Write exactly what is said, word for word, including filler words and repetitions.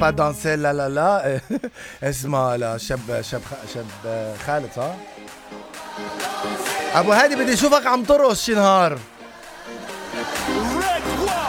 با دانسي لا لا لا. اسمها لشاب شاب شاب خالد صح؟ ابو هادي بدي اشوفك عم ترقص شي نهار.